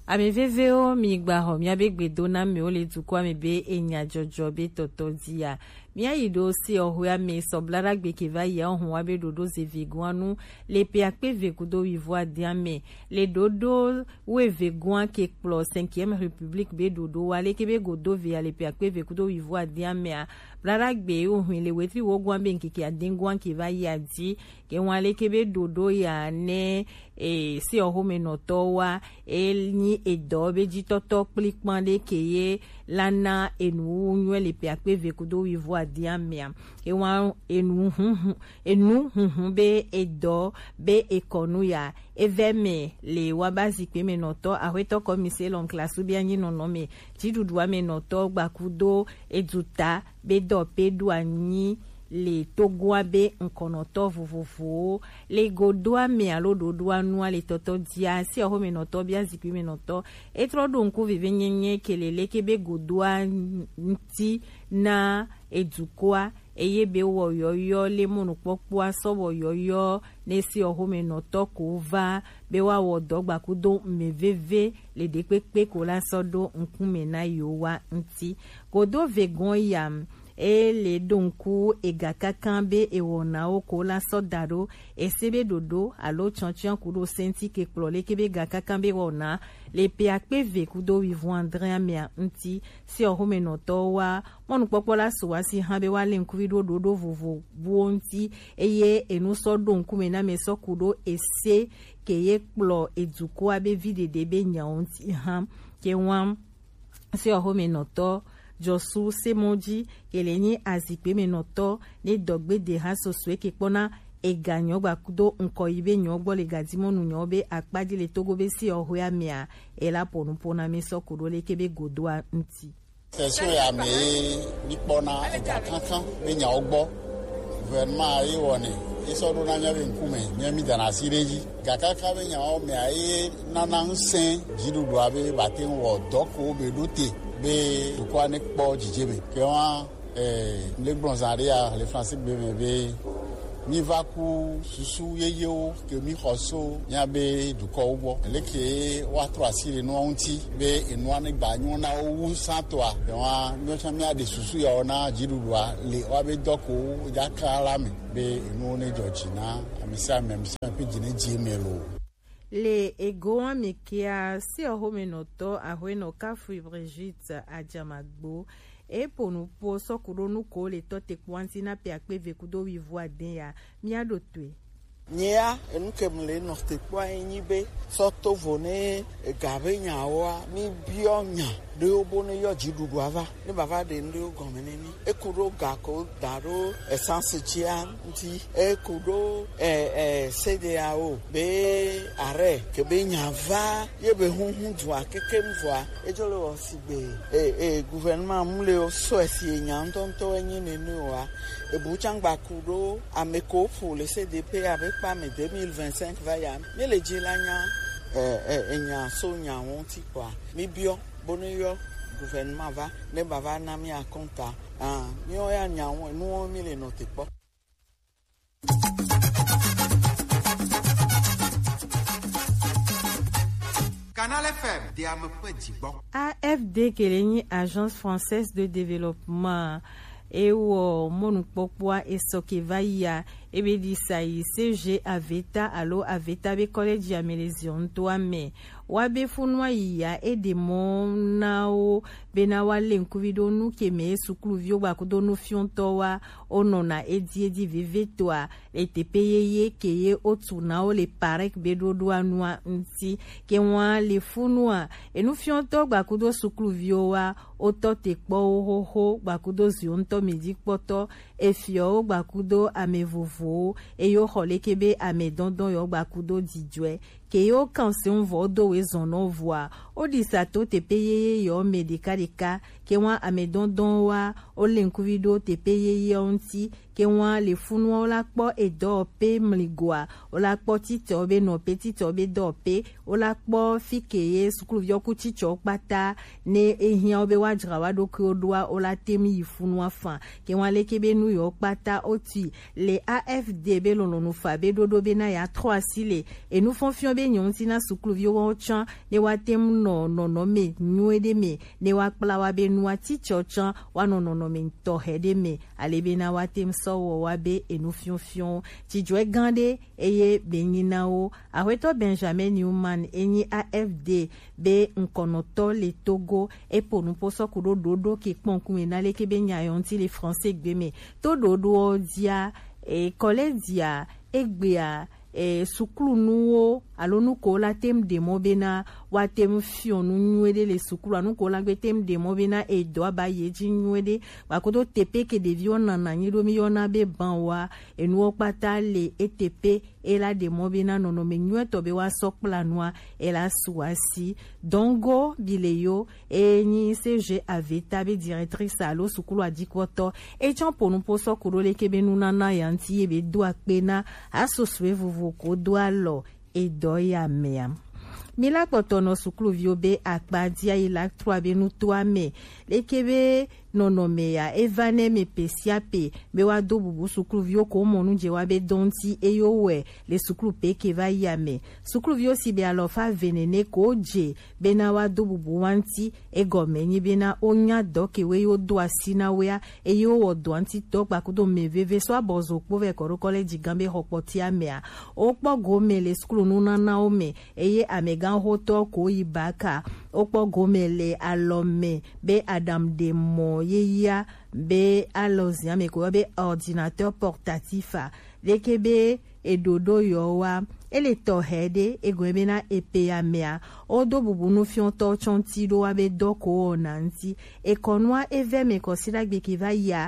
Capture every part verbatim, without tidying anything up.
Ame veveo mi gbaho mi abe gbedona mi ole tukwa mi be enya jojo be toto dia. Mi ayido si ohwe mi soblara gbe keva ya ohun abe dodo ze viguanu le pe akpe vekudo ivoa diame le dodo we veguan ke plo cinquième république be dodo wale kebe godo via le pe akpe vekudo ivoa diame a blara gbe ohun le wetri wo gwan be nkiki adengwan keva ya di ke wale kebe dodo ya ne e si ohome noto wa el ni edo be jitoto plikpande keye lana enu nwe le pe akpe vekudo ivoa diamia e wa enu hu enu hu be edo be ekonu ya eveme le wabazi pe menoto ahweto komise lon klasu bi anyi nono me tidudu wa menoto gbakudo eduta be do pe duani le togoa be nkonoto vovovo le godoa me alo dodoa nua le toto dia si oho menoto bia zipi menoto etro do nku vive nyenye kelele kebe godoa nti na edukoa eye be wo yoyo le monu popo asobo yoyo nesi oho menoto ko va be wa wodo gbakudo meveve le depepe ko la sodo nku mena yowa nti godo vegon yam e le donku egaka kambe e wona oko la sodaro e sebe dodo alo chanchian kudo senti ke plole kebe gaka kambe wona le pe akpe ve kudo vivo andrea mea nti si ohome noto wa monu popola suwa si hambe wale nkuvido dodo vovo buonti eye enu so donku mena meso kudo ese ke ye plo eduko abe vide debe nyaonti ham ke wam si ohome noto Josu Semonji keleni azikpe menoto ne dogbe de haso swe ke pona e ganyo gbakudo nko ibe nyogbo le gadimonu nyobe akpadi le togo be si ohwe amia e la ponu pona meso kudo le kebe godoa nti session ya me ni pona e ga kankan be nya ogbo gouvernement ayi woni iso do na nya be nkume nya mi dana sireji ga kankan be nya o me ayi nana nsen jidu do abe batin wo doko be dote be tukwa ne kpo jijebe ke wa eh le bronzaria le français be be mi va ku susu yeyo ke mi khoso nya be duko ubo le ke wa tro asire no onti be enu an gba nyu na owu santoa ke wa mi o chami ade susu ya ona jiruwa le wa be doko ja kala mi be enu ne jojina amisa memsa pe jine jimelo le egoa mekia si ohome noto ahweno kafu Brigitte Adjamagbo e ponu po sokuro nuko le tote kwanti na pe akpe vekudo wivu aden miado twe Nya enukem le no te kwa enyibe soto vone gabe nyawa ni bionya de obone yo jidudu ava ni baba de ndi ogomene ni ekuro gako daro essence chia nti ekuro eh eh cdao be are ke be nyava ye be hunhun dua kekem voa ejolo osigbe eh eh gouvernement mule o so esi nyantonto enyi nenu wa ebuchangba kuro ameko pour le C D P avec pas mais deux mille vingt-cinq va ya mais le djilanya eh eh enya so nya wonti kwa mi bio bonoyo gouvernement va ne bava na mi akonta ah mi o ya nya won nu mi le note po Canal F M de am petit bon A F D keleni Agence Française de Développement ewo monu popwa esokevaya ebe disai C G aveta alo aveta be college ya melezion to ame wabe funwa ya edemonao bena wale nkuvido nu keme sukluvio bakudo nu fionto wa onona edi edi vivetoa etepeyeye keye otunao le parek bedodo anua nti kenwa le funwa enu fionto bakudo sukluvio wa otote kpo hoho bakudo zionto midi poto efio bakudo amevovo eyo khole kebe amedondon yo bakudo dijwe keyo kansion vodo wezono voa odisato tepeye yo medikalika kewa amedondon wa olenkuvido tepeye yonti kewa le funwa ola kpo edo pe mligwa ola kpo tite obe no petite obe do pe ola kpo fikeye sukluvio kuchicho pata ne ehia obe wajra wado kodwa ola temi ifunwa fa kewa lekebe nu yo pata oti le A F D be lono fa be dodo be na ya trois sile et nous fonfions be nyonti na sukluvio wa chan ne wa tem no no no me nyuede me ne wa kpla wa be nua teacher chan wa no no no me to hede me ale be na wa tem so wa be enu fion fion ti jwe gande eye be nyina o ahweto Benjamin Newman enyi A F D be nkonoto le Togo e ponu poso kudo dodo ki pon kumenale ke be nyayonti le français gbeme to dodo dia e koledia egbea e sukulu nuwo alonu ko la tem demo bena wa tem fionu nyuede le sukulu anu ko la gbe tem demo bena e do ba yeji nyuede wa ko to tepe ke de viona na nyido mi yona be ban wa enu opata le E T P e la demo bena nono me nyue to be wa sokpla noa e la suasi dongo bileyo e ni C G Aveta be directrice alo sukulu adikoto e champo nu poso kuro le kebe nunana yanti e be do akpena asoswe vuvu ko do alo e doya mea. Mila kotono sukulu viobe akpadia ila trois be nu toa me lekebe nono mea evane me pesiape be wa do bubu sukulu vio ko monu je wa be donti e yo we le sukulu pe ke va yame sukulu vio si be alofa venene ko je be na wa do bubu wanti e gomenyi be na onya do ke we yo do asina we e yo wo do anti to pa ko do me veve so abozo po ve ko kole jigambe hopoti amea o po gome le sukulu nuna na ome eye amegan hoto ko ibaka o po gome le alome be Adam de mo yeya be alozia me ko be ordinateur portatif lekebe edodo yowa ele tohede egwebena epea mea odo bubunu fionto chonti do abe doko nanti ekonwa eve me kosira gbe kiva ya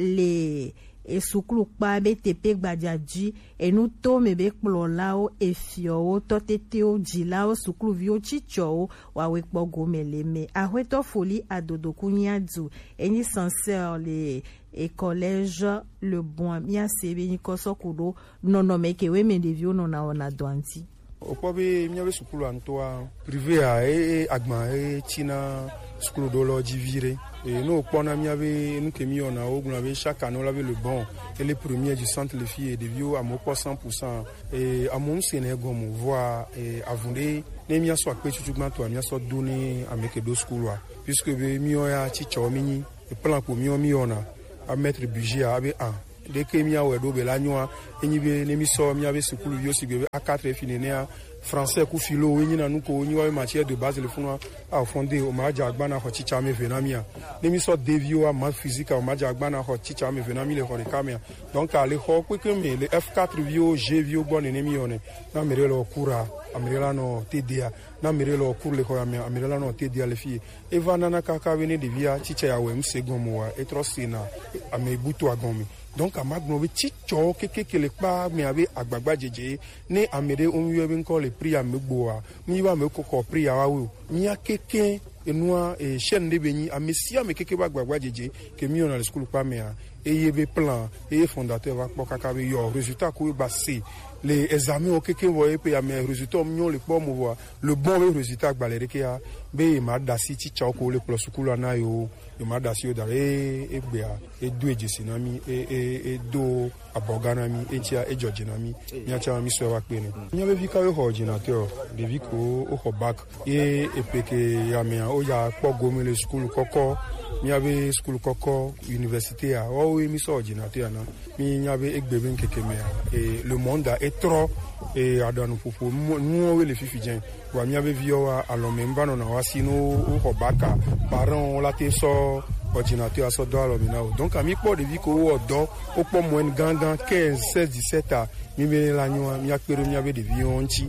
le e sukulu pa be tepe gbadiaji enu to me be kplo lao e fio o to tete o jilao sukulu vio chicho wa we kpo gomele me ahweto foli adodo kunyadu eni sincère le et collège le bon mia sebe ni koso kudo nono meke we me devio nona ona doanti opobe mia be sukulu antoa privé a e agma e china sukulu dolo divire et nous pona mia be nous ke mi ona o guna be chaque année la be le bon et les premiers du centre les filles et de vieux à mon cent pour cent et à mon sénégal mon voix et avoué ne mia so akpe chuchugma to mia so donner à meke do school wa puisque be mi o ya chicha o mini et plan pour mi o mi ona à mettre budget à be un dès que mi a wedo be la nyoa enyi be ne mi so mi ave sukulu yo si be a quatre finenea français ku filo enyi na nuko enyi wa matière de base le funu a fondé o ma jagba na ho chicha me venamia ne mi so devio a ma physique o ma jagba na ho chicha me venami le ho kamia donc ale ho ku ke me le F quatre vio G vio bon ne mi one na mere lo kura amirela no T D A na mere lo kur le ko amirela no T D A le fie e vana na kaka vene de via chicha ya we msegomo wa etrosina ame butu agomi donc à magno be chicho keke kele pa me ave agbagba jeje ne amere onwe be nko le pri amegboa mi wa me kokko pri ya wa mi akeke enua e chaîne de beni amesia me keke ba agbagba jeje ke mi on a le school pa me e yebe plan e fondateur va ko kaka be yo résultat ko ba si les examens au keke voye pe ya me résultat mignon le po mo voa le bon résultat gbalere ke ya be ma dasi chicho ko le pro school na yo e ma dasi o dare e gbea e do e jesinami e e e do aboganami e tia e georginami mi acha mi so wa pe ni mi be vi ka we ordinateur de vi ko o ho back e e peke ya me o ya po gomi le school koko mi ave school koko université a o mi so ordinateur na mi nyabe egbe ben keke me e le monde a est trop e adanu popo nous we le fifidien wa mi ave vi o alome mbano na wasino o ho baka parents la te so ordinateur so do alo mi na donc ami po de vi ko o do o po mo en gangan quinze seize dix-sept a mi be la nyu mi akpere mi ave de vi onchi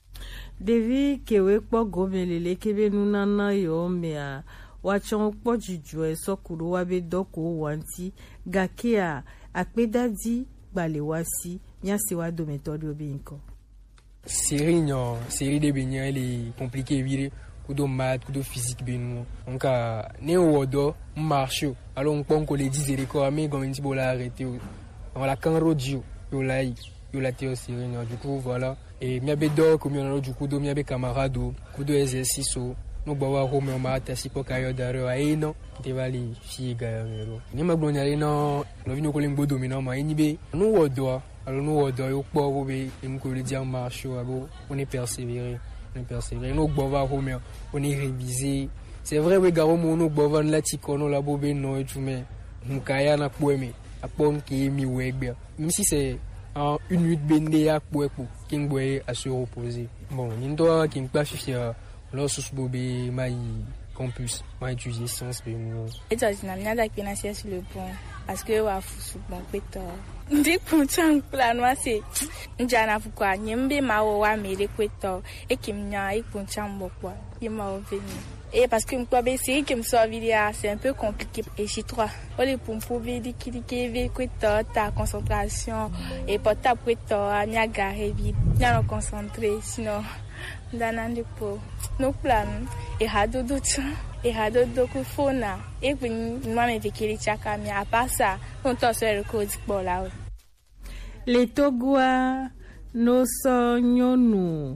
devi kewe po gomelele kebe nunana yo mea wachon po juju e sokuru wa be doko wanti gakea akpedadi balewasi nyasi wa do méthode obinko série non série de benya elle est compliquée vire kudo math kudo physique benu donc ne odo marche alors on pon ko les dix et ko mais comme un bola arrêté voilà quand rodio yo la yo la théo série non du coup voilà et mi abedo comme on a du coup do mi abe camarade kudo exercice no bawa home on ma ta sipo kayo daro ai no te vali fi ga mero ni magbonya no no vino ko limbo domina ma inibe no wodo alors nous on doit pas be im ko le dire marche abo on est persévérer on est persévérer nous bova mais on est révisé c'est vrai we garo mo no bova la tikono la bobe no et tout mais mukaya na poeme apon ki mi wegbe même si c'est en une minute bende ya poepo king boy à se reposer bon ni doit king pas fier là sous bobe mai campus mai étudier sciences be mo et ça c'est na da qui na sur le pont parce que wa fusu bon peto ndi kuchang plan wa se njana fukwa nyembe mawo wa mere kweto e kimnya e kuchang bokwa yema oveni. Et parce que moi c'est que me soit c'est un peu compliqué et chez toi on les pour pouvoir dire qu'il y a ta concentration et pour ta pueto a nya gare vite nya concentrer sinon dans le pot nos plans et hado d'autres et hado d'autres fona et puis moi me vécu chaka mi à part ça on t'en se record pour là les togwa no sonyonu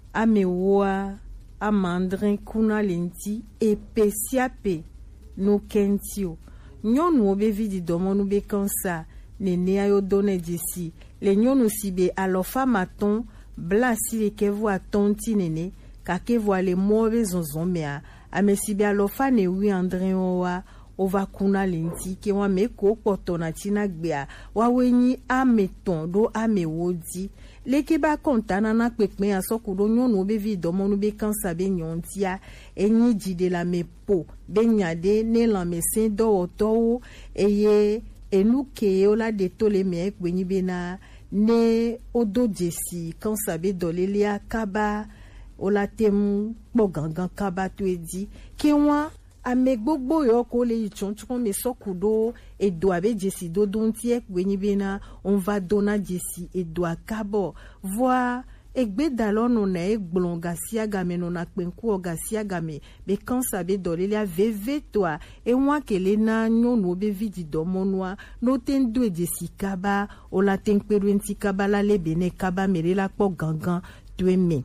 amewa amandrin kuna lenti epesiape no kentio nyonu obevi di domo no be kansa nene ayo donne d'ici le nyonu sibe alofa maton bla si le kevo atonti nene ka kevo le mobe zonzomea amesibe alofa ne wi andrin owa ova kuna lenti ke wa meko potona tina gbea wa wenyi ameton do amewodi leke ba kontana na pekme asokudo nyonu obevi domo no be kansa be nyontia enyi jide la mepo be nyade ne la mesin do oto eye enuke ola de tole me ekwenyi be na ne odo jesi kansa be dolelia kaba ola temu bogangan kaba to edi kenwa ame gbogbo yo ko le ichonchon me sokudo edo abe jesi do dontie kwenyi be na on va dona jesi edo akabo voi egbe dalono na egblon gasia game no na kpenku gasia game be kansa be dolelia veve toi e nwa kele na nyonu be vidi domonwa no tendo jesi kaba ola tenkperu enti kaba la le bene kaba mere la kpo gangan tweme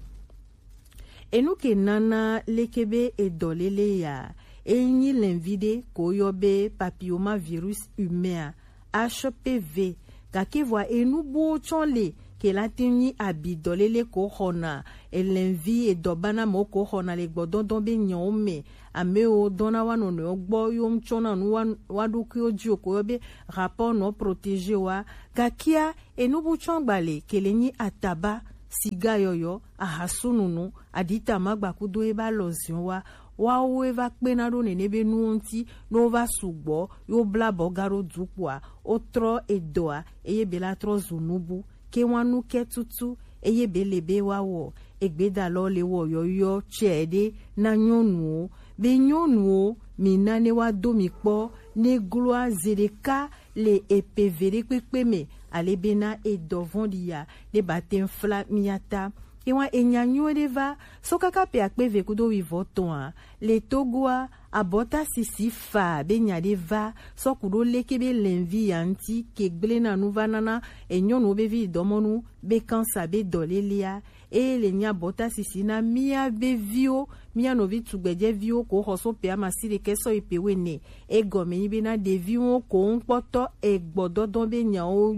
enuke nana lekebe edolele ya enyi l'invide koyobe papilloma virus humain H P V kake voa enu bo chonle ke la teni abidolele ko hona e l'envi e dobana mo ko hona le gbodon be nyome ameo dona wano no gbo yom chona nu wadu kyo ji okoyobe rapport no protégé wa kakia enu bo chongbale ke lenyi ataba siga yoyo ahasununu adita magbakudo eba lozion wa wa we va kpena do nene be nuonti no va sugbo yo bla bogaro dupwa otro edoa eye bela tro zunubu ke wanu ke tutu eye belebe wa wo egbeda lo le wo yo yo chede na nyonu be nyonu mi nane wa do mi po ne gloa zereka le epevere pepeme alebena edovondia le baten fla miata ewa enyanyo deva sokaka pe akpeve kudo wivoton le togoa abota sisi fa benya deva sokudo lekebe lenvi anti kegbele na nuvanana enyono bevi domonu be kansa be dolelia e le nya bota sisi na mia be vio mia novi tugbeje vio ko hoso pe amasire keso ipewene e gome ibe na de vio ko npoto e gbododon be nya o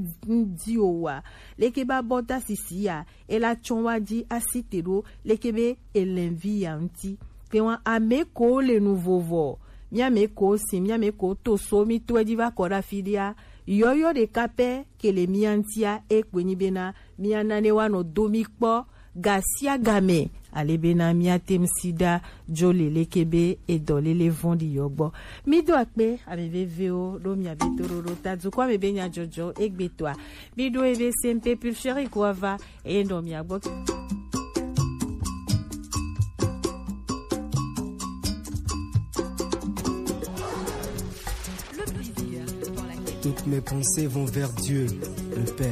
ndiowa lekeba bota sisi ya e la chonwaji asitero lekebe elenvi anti pewa ameko le nouveau mia meko si mia meko to so mi to diva kora fidia yoyo de kape ke le miantia e kweni bena mia nane wano domikpo gasia game alebena mia temsida jole lekebe e dole le vondi yogbo mi do akpe amebe veo do mia betororo tazu kwa mebe nya jojo egbetwa mi do ebe sempe pil chéri kwa va e ndo mia gbo. Toutes mes pensées vont vers Dieu, le Père.